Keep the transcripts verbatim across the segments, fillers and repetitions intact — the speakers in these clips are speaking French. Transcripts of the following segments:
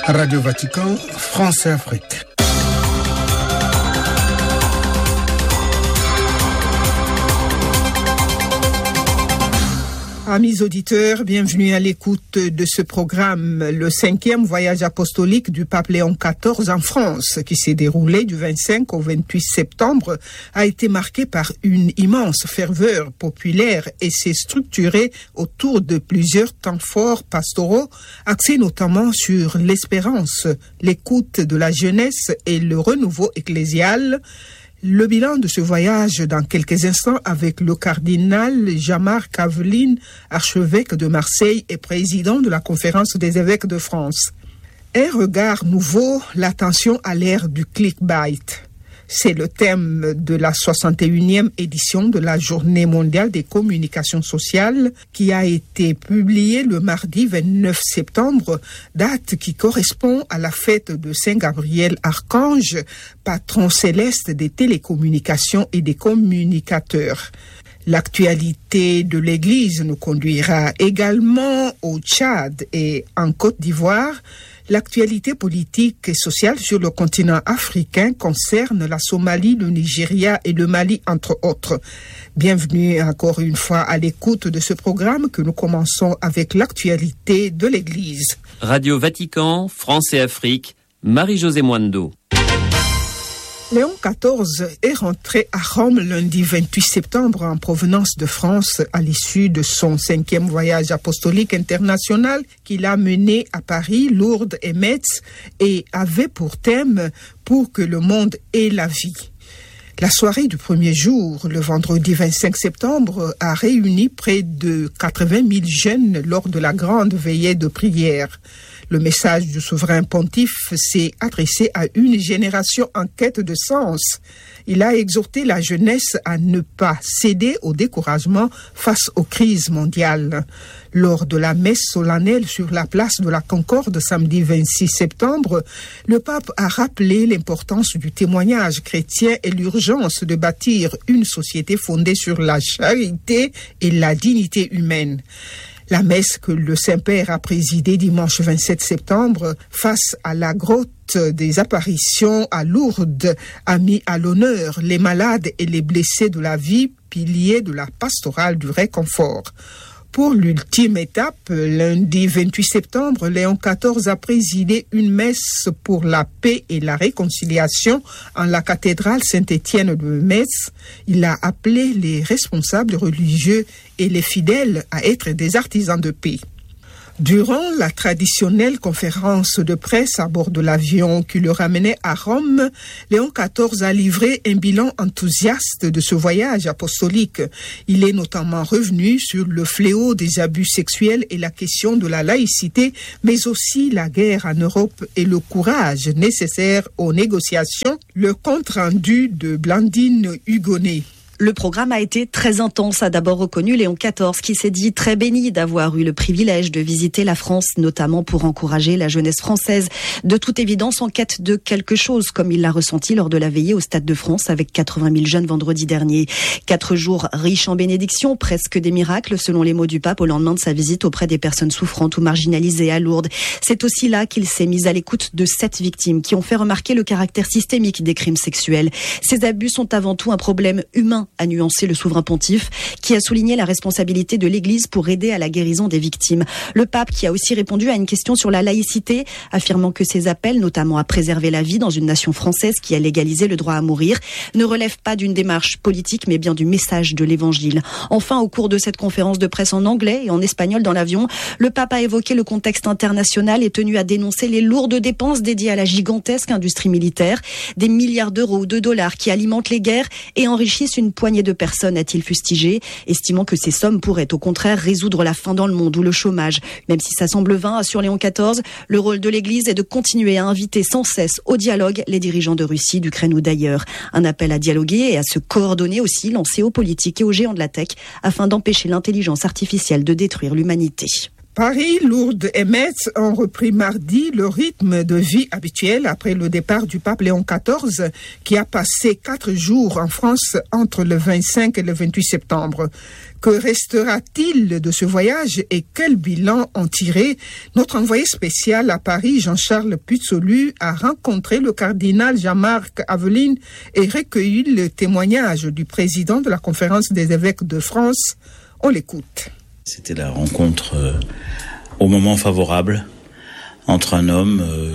Radio Vatican, France et Afrique. Amis auditeurs, bienvenue à l'écoute de ce programme, le cinquième voyage apostolique du pape Léon quatorze en France, qui s'est déroulé du vingt-cinq au vingt-huit septembre, a été marqué par une immense ferveur populaire et s'est structuré autour de plusieurs temps forts pastoraux, axés notamment sur l'espérance, l'écoute de la jeunesse et le renouveau ecclésial. Le bilan de ce voyage dans quelques instants avec le cardinal Jean-Marc Aveline, archevêque de Marseille et président de la Conférence des évêques de France. Un regard nouveau, l'attention à l'ère du clickbait. C'est le thème de la soixante et unième édition de la Journée mondiale des communications sociales qui a été publiée le mardi vingt-neuf septembre, date qui correspond à la fête de Saint Gabriel Archange, patron céleste des télécommunications et des communicateurs. L'actualité de l'Église nous conduira également au Tchad et en Côte d'Ivoire. L'actualité politique et sociale sur le continent africain concerne la Somalie, le Nigeria et le Mali, entre autres. Bienvenue encore une fois à l'écoute de ce programme que nous commençons avec l'actualité de l'Église. Radio Vatican, France et Afrique, Marie-Josée Moindo. Léon quatorze est rentré à Rome lundi vingt-huit septembre en provenance de France à l'issue de son cinquième voyage apostolique international qu'il a mené à Paris, Lourdes et Metz et avait pour thème « Pour que le monde ait la vie ». La soirée du premier jour, le vendredi vingt-cinq septembre, a réuni près de quatre-vingt mille jeunes lors de la grande veillée de prière. Le message du souverain pontife s'est adressé à une génération en quête de sens. Il a exhorté la jeunesse à ne pas céder au découragement face aux crises mondiales. Lors de la messe solennelle sur la place de la Concorde samedi vingt-six septembre, le pape a rappelé l'importance du témoignage chrétien et l'urgence de bâtir une société fondée sur la charité et la dignité humaine. La messe que le Saint-Père a présidée dimanche vingt-sept septembre face à la grotte des apparitions à Lourdes a mis à l'honneur les malades et les blessés de la vie, piliers de la pastorale du réconfort. Pour l'ultime étape, lundi vingt-huit septembre, Léon quatorze a présidé une messe pour la paix et la réconciliation en la cathédrale Saint-Étienne de Metz. Il a appelé les responsables religieux et les fidèles à être des artisans de paix. Durant la traditionnelle conférence de presse à bord de l'avion qui le ramenait à Rome, Léon quatorze a livré un bilan enthousiaste de ce voyage apostolique. Il est notamment revenu sur le fléau des abus sexuels et la question de la laïcité, mais aussi la guerre en Europe et le courage nécessaire aux négociations. Le compte-rendu de Blandine Hugonnet. Le programme a été très intense, a d'abord reconnu Léon quatorze, qui s'est dit très béni d'avoir eu le privilège de visiter la France, notamment pour encourager la jeunesse française, de toute évidence en quête de quelque chose, comme il l'a ressenti lors de la veillée au Stade de France avec quatre-vingt mille jeunes vendredi dernier. Quatre jours riches en bénédictions, presque des miracles, selon les mots du pape au lendemain de sa visite auprès des personnes souffrantes ou marginalisées à Lourdes. C'est aussi là qu'il s'est mis à l'écoute de sept victimes qui ont fait remarquer le caractère systémique des crimes sexuels. Ces abus sont avant tout un problème humain, a nuancé le souverain pontife, qui a souligné la responsabilité de l'Église pour aider à la guérison des victimes. Le pape qui a aussi répondu à une question sur la laïcité, affirmant que ses appels, notamment à préserver la vie dans une nation française qui a légalisé le droit à mourir, ne relèvent pas d'une démarche politique, mais bien du message de l'Évangile. Enfin, au cours de cette conférence de presse en anglais et en espagnol dans l'avion, le pape a évoqué le contexte international et tenu à dénoncer les lourdes dépenses dédiées à la gigantesque industrie militaire, des milliards d'euros ou de dollars qui alimentent les guerres et enrichissent une poignée de personnes, a-t-il fustigé, estimant que ces sommes pourraient au contraire résoudre la faim dans le monde ou le chômage. Même si ça semble vain, assure Léon quatorze, le rôle de l'Église est de continuer à inviter sans cesse au dialogue les dirigeants de Russie, d'Ukraine ou d'ailleurs. Un appel à dialoguer et à se coordonner aussi lancé aux politiques et aux géants de la tech afin d'empêcher l'intelligence artificielle de détruire l'humanité. Paris, Lourdes et Metz ont repris mardi le rythme de vie habituel après le départ du pape Léon quatorze qui a passé quatre jours en France entre le vingt-cinq et le vingt-huit septembre. Que restera-t-il de ce voyage et quel bilan en tirer? Notre envoyé spécial à Paris, Jean-Charles Puzolu, a rencontré le cardinal Jean-Marc Aveline et recueilli le témoignage du président de la Conférence des évêques de France. On l'écoute. C'était la rencontre euh, au moment favorable entre un homme euh,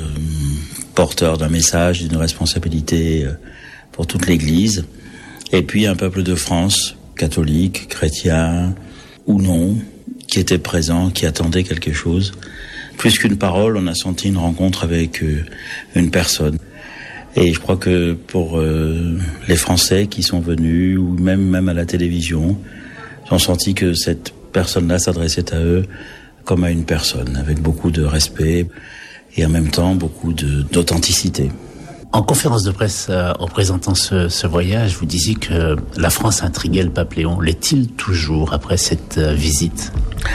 porteur d'un message, d'une responsabilité euh, pour toute l'Église, et puis un peuple de France, catholique, chrétien ou non, qui était présent, qui attendait quelque chose. Plus qu'une parole, on a senti une rencontre avec euh, une personne. Et je crois que pour euh, les Français qui sont venus, ou même, même à la télévision, ils ont senti que cette personne-là s'adressait à eux comme à une personne, avec beaucoup de respect et en même temps beaucoup de, d'authenticité. En conférence de presse, euh, en présentant ce, ce voyage, vous disiez que la France intriguait le pape Léon. L'est-il toujours après cette euh, visite ?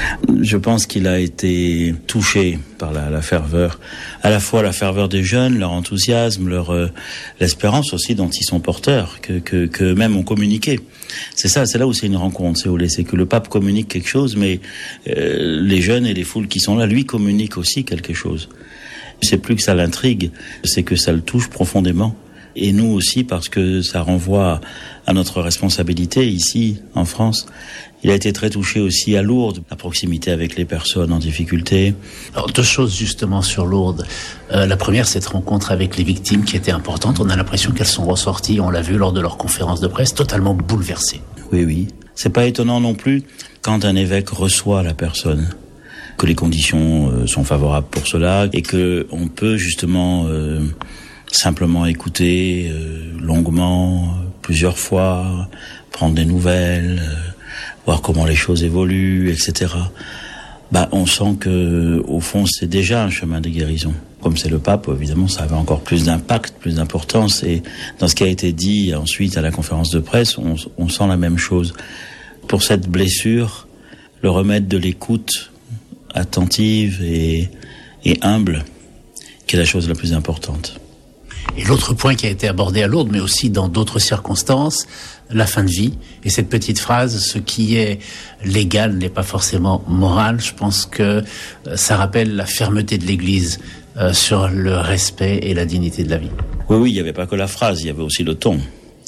Je pense qu'il a été touché par la, la ferveur, à la fois la ferveur des jeunes, leur enthousiasme, leur euh, l'espérance aussi dont ils sont porteurs, que que que même ont communiqué. C'est ça, c'est là où c'est une rencontre, c'est où c'est que le pape communique quelque chose, mais euh, les jeunes et les foules qui sont là, lui communiquent aussi quelque chose. C'est plus que ça l'intrigue, c'est que ça le touche profondément. Et nous aussi, parce que ça renvoie à notre responsabilité ici, en France. Il a été très touché aussi à Lourdes, la proximité avec les personnes en difficulté. Alors, deux choses justement sur Lourdes. Euh, la première, cette rencontre avec les victimes qui était importante. On a l'impression qu'elles sont ressorties, on l'a vu lors de leur conférence de presse, totalement bouleversées. Oui, oui. C'est pas étonnant non plus quand un évêque reçoit la personne, que les conditions euh, sont favorables pour cela et que on peut justement euh, simplement écouter euh, longuement, euh, plusieurs fois, prendre des nouvelles, euh, voir comment les choses évoluent, et cetera. Bah, on sent que au fond c'est déjà un chemin de guérison. Comme c'est le pape, évidemment, ça avait encore plus d'impact, plus d'importance. Et dans ce qui a été dit ensuite à la conférence de presse, on, on sent la même chose. Pour cette blessure, le remède de l'écoute attentive et, et humble, qui est la chose la plus importante. Et l'autre point qui a été abordé à Lourdes, mais aussi dans d'autres circonstances, la fin de vie. Et cette petite phrase, ce qui est légal n'est pas forcément moral. Je pense que ça rappelle la fermeté de l'Église euh, sur le respect et la dignité de la vie. Oui, oui, il n'y avait pas que la phrase, il y avait aussi le ton.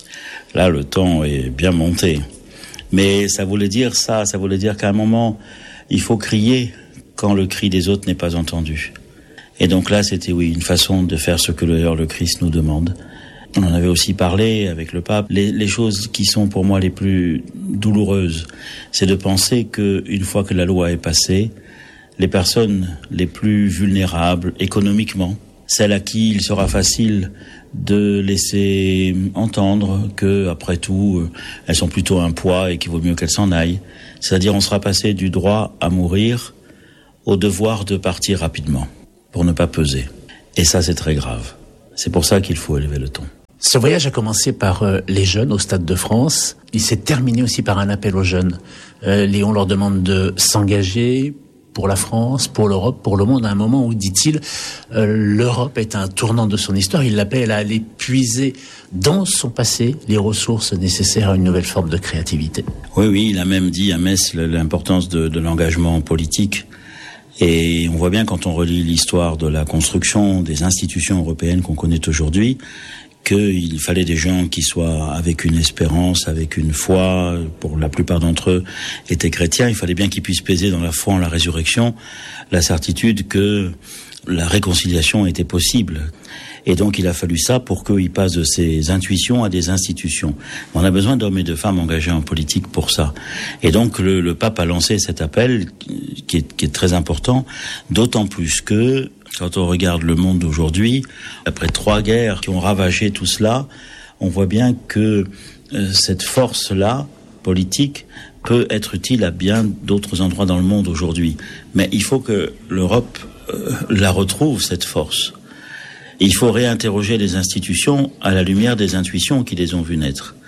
Là, le ton est bien monté. Mais ça voulait dire ça, ça voulait dire qu'à un moment, il faut crier quand le cri des autres n'est pas entendu. Et donc là, c'était, oui, une façon de faire ce que d'ailleurs le Christ nous demande. On en avait aussi parlé avec le pape. Les, les choses qui sont pour moi les plus douloureuses, c'est de penser que une fois que la loi est passée, les personnes les plus vulnérables économiquement, celles à qui il sera facile de laisser entendre que, après tout, elles sont plutôt un poids et qu'il vaut mieux qu'elles s'en aillent. C'est-à-dire, on sera passé du droit à mourir au devoir de partir rapidement, pour ne pas peser. Et ça, c'est très grave. C'est pour ça qu'il faut élever le ton. Ce voyage a commencé par euh, les jeunes au Stade de France. Il s'est terminé aussi par un appel aux jeunes. Euh, Léon leur demande de s'engager pour la France, pour l'Europe, pour le monde, à un moment où, dit-il, euh, l'Europe est un tournant de son histoire. Il l'appelle à aller puiser dans son passé les ressources nécessaires à une nouvelle forme de créativité. Oui, oui, il a même dit à Metz l'importance de, de l'engagement politique. Et on voit bien quand on relit l'histoire de la construction des institutions européennes qu'on connaît aujourd'hui, qu'il fallait des gens qui soient avec une espérance, avec une foi, pour la plupart d'entre eux étaient chrétiens, il fallait bien qu'ils puissent peser dans la foi en la résurrection, la certitude que la réconciliation était possible. Et donc il a fallu ça pour qu'ils passent de ces intuitions à des institutions. On a besoin d'hommes et de femmes engagés en politique pour ça. Et donc le, le pape a lancé cet appel qui est, qui est très important, d'autant plus que quand on regarde le monde d'aujourd'hui, après trois guerres qui ont ravagé tout cela, on voit bien que euh, cette force-là, politique, peut être utile à bien d'autres endroits dans le monde aujourd'hui. Mais il faut que l'Europe euh, la retrouve, cette force. Et il faut réinterroger les institutions à la lumière des intuitions qui les ont vues naître.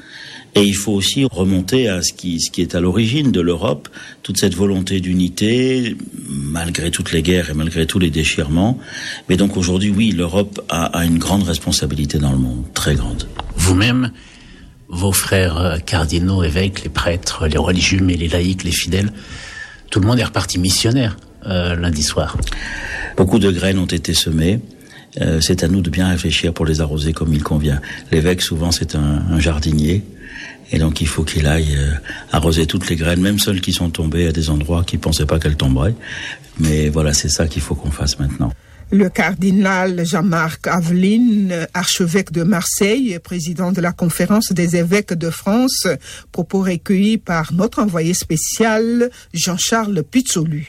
Et il faut aussi remonter à ce qui, ce qui est à l'origine de l'Europe, toute cette volonté d'unité, malgré toutes les guerres et malgré tous les déchirements. Mais donc aujourd'hui, oui, l'Europe a, a une grande responsabilité dans le monde, très grande. Vous-même, vos frères cardinaux, évêques, les prêtres, les religieux, mais les laïcs, les fidèles, tout le monde est reparti missionnaire euh, lundi soir. Beaucoup de graines ont été semées. Euh, c'est à nous de bien réfléchir pour les arroser comme il convient. L'évêque, souvent, c'est un, un jardinier. Et donc, il faut qu'il aille euh, arroser toutes les graines, même celles qui sont tombées à des endroits qu'il ne pensait pas qu'elles tomberaient. Mais voilà, c'est ça qu'il faut qu'on fasse maintenant. Le cardinal Jean-Marc Aveline, archevêque de Marseille, président de la conférence des évêques de France, propos recueillis par notre envoyé spécial Jean-Charles Pizzolu.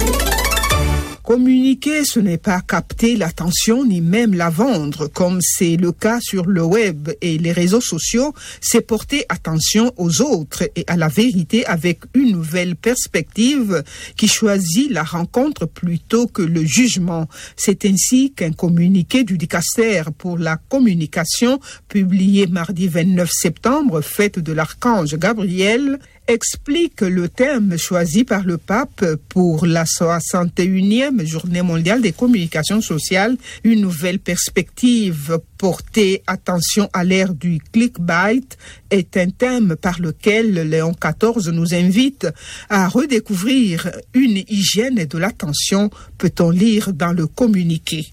Communiquer, ce n'est pas capter l'attention ni même la vendre, comme c'est le cas sur le web et les réseaux sociaux, c'est porter attention aux autres et à la vérité avec une nouvelle perspective qui choisit la rencontre plutôt que le jugement. C'est ainsi qu'un communiqué du dicaster pour la communication, publié mardi vingt-neuf septembre, fête de l'archange Gabriel, explique le thème choisi par le pape pour la soixante et unième journée mondiale des communications sociales, une nouvelle perspective. Porter attention à l'ère du clickbait est un thème par lequel Léon quatorze nous invite à redécouvrir une hygiène de l'attention, peut-on lire dans le communiqué.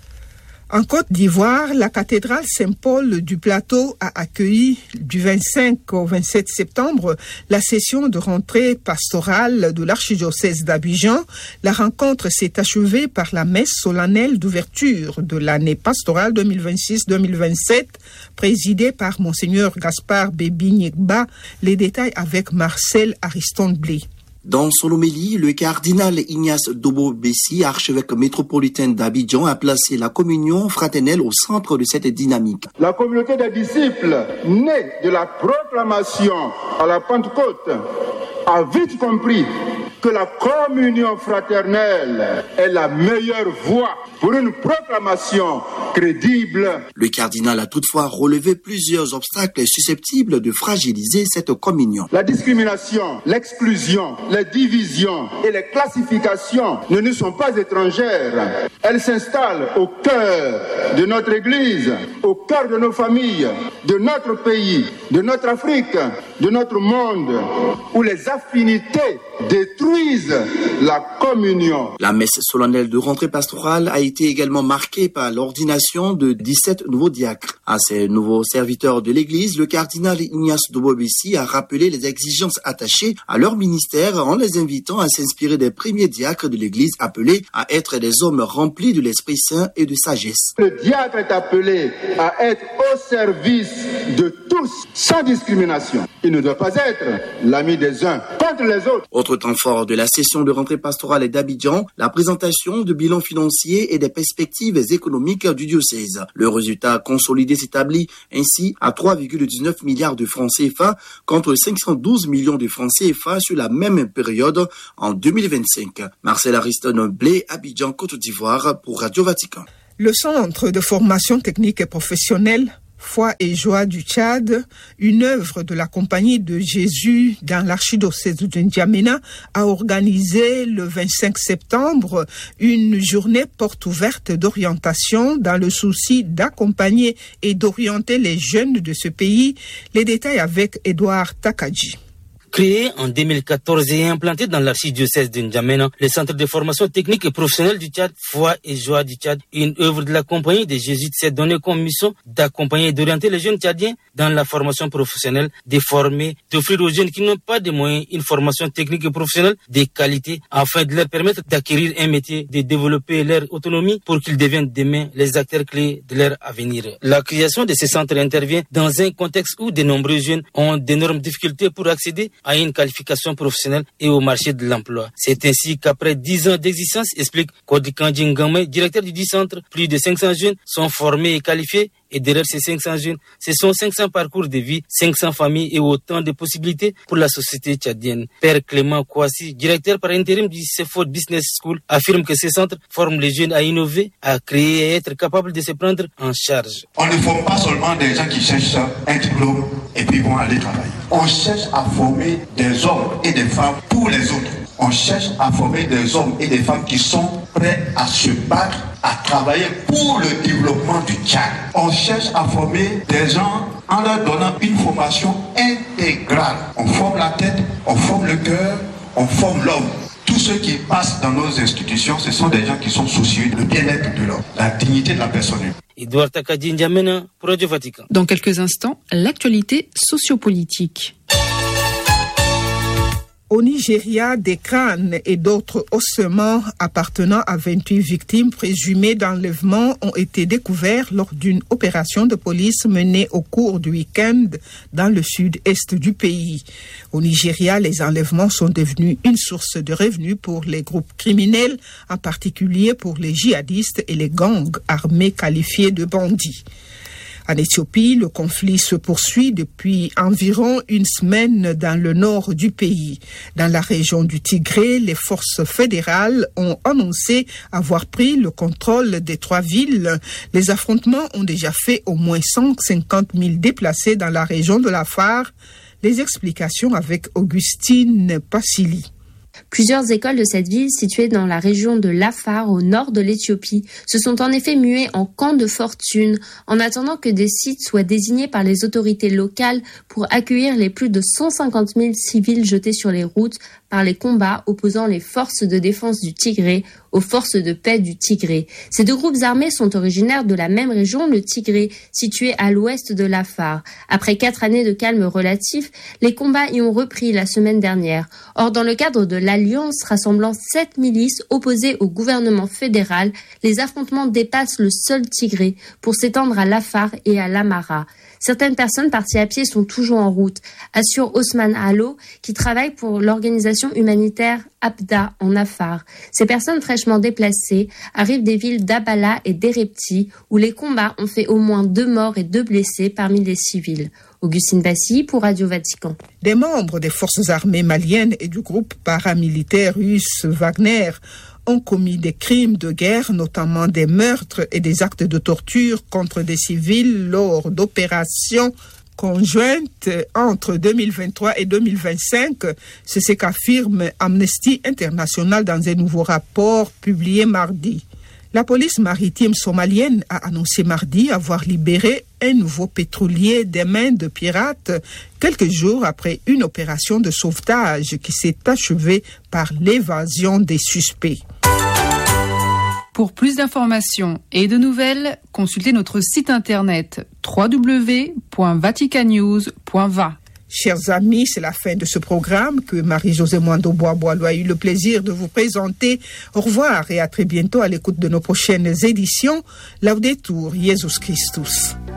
En Côte d'Ivoire, la cathédrale Saint-Paul du Plateau a accueilli du vingt-cinq au vingt-sept septembre la session de rentrée pastorale de l'archidiocèse d'Abidjan. La rencontre s'est achevée par la messe solennelle d'ouverture de l'année pastorale deux mille vingt-six deux mille vingt-sept, présidée par Monseigneur Gaspard Bébi-Nyekba. Les détails avec Marcel Ariston-Blé. Dans son homélie, le cardinal Ignace Dobo-Bessi, archevêque métropolitain d'Abidjan, a placé la communion fraternelle au centre de cette dynamique. La communauté des disciples, née de la proclamation à la Pentecôte, a vite compris que la communion fraternelle est la meilleure voie pour une proclamation crédible. Le cardinal a toutefois relevé plusieurs obstacles susceptibles de fragiliser cette communion. La discrimination, l'exclusion, les divisions et les classifications ne nous sont pas étrangères. Elles s'installent au cœur de notre Église, au cœur de nos familles, de notre pays, de notre Afrique, de notre monde, où les affinités détruisent la communion. La messe solennelle de rentrée pastorale a été également marquée par l'ordination de dix-sept nouveaux diacres. À ces nouveaux serviteurs de l'Église, le cardinal Ignace Dobo-Bessi a rappelé les exigences attachées à leur ministère en les invitant à s'inspirer des premiers diacres de l'Église appelés à être des hommes remplis de l'Esprit Saint et de sagesse. Le diacre est appelé à être au service de tous, sans discrimination. Il ne doit pas être l'ami des uns contre les autres. Autre temps fort de la session de rentrée pastorale d'Abidjan, la présentation de bilan financier et des perspectives économiques du diocèse. Le résultat consolidé s'établit ainsi à trois virgule dix-neuf milliards de francs C F A contre cinq cent douze millions de francs C F A sur la même période en deux mille vingt-cinq. Marcel Ariston-Blé, Abidjan, Côte d'Ivoire pour Radio Vatican. Le Centre de formation technique et professionnelle Foi et Joie du Tchad, une œuvre de la Compagnie de Jésus dans l'archidiocèse de N'Djamena, a organisé le vingt-cinq septembre une journée porte ouverte d'orientation dans le souci d'accompagner et d'orienter les jeunes de ce pays. Les détails avec Edouard Takadji. Créé en deux mille quatorze et implanté dans l'archidiocèse de N'Djamena, le centre de formation technique et professionnelle du Tchad, Foi et Joie du Tchad, une œuvre de la Compagnie des Jésuites, s'est donné comme mission d'accompagner et d'orienter les jeunes Tchadiens dans la formation professionnelle, de former, d'offrir aux jeunes qui n'ont pas de moyens une formation technique et professionnelle de qualité afin de leur permettre d'acquérir un métier, de développer leur autonomie pour qu'ils deviennent demain les acteurs clés de leur avenir. La création de ce centre intervient dans un contexte où de nombreux jeunes ont d'énormes difficultés pour accéder à une qualification professionnelle et au marché de l'emploi. C'est ainsi qu'après dix ans d'existence, explique Kodi Kandji Ngame, directeur du dit centre, plus de cinq cents jeunes sont formés et qualifiés Et derrière ces cinq cents jeunes, ce sont cinq cents parcours de vie, cinq cents familles et autant de possibilités pour la société tchadienne. Père Clément Kouassi, directeur par intérim du Ceford Business School, affirme que ces centres forment les jeunes à innover, à créer et à être capables de se prendre en charge. On ne forme pas seulement des gens qui cherchent un diplôme et puis vont aller travailler. On cherche à former des hommes et des femmes pour les autres. On cherche à former des hommes et des femmes qui sont prêts à se battre, à travailler pour le développement du Tchad. On cherche à former des gens en leur donnant une formation intégrale. On forme la tête, on forme le cœur, on forme l'homme. Tous ceux qui passent dans nos institutions, ce sont des gens qui sont soucieux du bien-être de l'homme, la dignité de la personne. Edouard Takadi N'Djamena pour Radio Vatican. Dans quelques instants, l'actualité sociopolitique. Au Nigeria, des crânes et d'autres ossements appartenant à vingt-huit victimes présumées d'enlèvement ont été découverts lors d'une opération de police menée au cours du week-end dans le sud-est du pays. Au Nigeria, les enlèvements sont devenus une source de revenus pour les groupes criminels, en particulier pour les djihadistes et les gangs armés qualifiés de bandits. En Éthiopie, le conflit se poursuit depuis environ une semaine dans le nord du pays. Dans la région du Tigré, les forces fédérales ont annoncé avoir pris le contrôle des trois villes. Les affrontements ont déjà fait au moins cent cinquante mille déplacés dans la région de l'Afar. Les explications avec Augustine Passili. Plusieurs écoles de cette ville, située dans la région de l'Afar, au nord de l'Éthiopie, se sont en effet muées en camps de fortune, en attendant que des sites soient désignés par les autorités locales pour accueillir les plus de cent cinquante mille civils jetés sur les routes par les combats opposant les forces de défense du Tigré aux forces de paix du Tigré. Ces deux groupes armés sont originaires de la même région, le Tigré, situé à l'ouest de l'Afar. Après quatre années de calme relatif, les combats y ont repris la semaine dernière. Or, dans le cadre de l'alliance rassemblant sept milices opposées au gouvernement fédéral, les affrontements dépassent le seul Tigré pour s'étendre à l'Afar et à l'Amara. Certaines personnes parties à pied sont toujours en route, assure Osman Allo, qui travaille pour l'organisation humanitaire Abda en Afar. Ces personnes fraîchement déplacées arrivent des villes d'Abala et d'Erepti, où les combats ont fait au moins deux morts et deux blessés parmi les civils. Augustine Bassi pour Radio Vatican. Des membres des forces armées maliennes et du groupe paramilitaire russe Wagner ont commis des crimes de guerre, notamment des meurtres et des actes de torture contre des civils lors d'opérations conjointes entre deux mille vingt-trois et deux mille vingt-cinq. C'est ce qu'affirme Amnesty International dans un nouveau rapport publié mardi. La police maritime somalienne a annoncé mardi avoir libéré un nouveau pétrolier des mains de pirates quelques jours après une opération de sauvetage qui s'est achevée par l'évasion des suspects. Pour plus d'informations et de nouvelles, consultez notre site internet w w w point vatican news point v a. Chers amis, c'est la fin de ce programme que Marie-Josée Mwando-Bois-Boileau a eu le plaisir de vous présenter. Au revoir et à très bientôt à l'écoute de nos prochaines éditions. Laudetur Jesus Christus.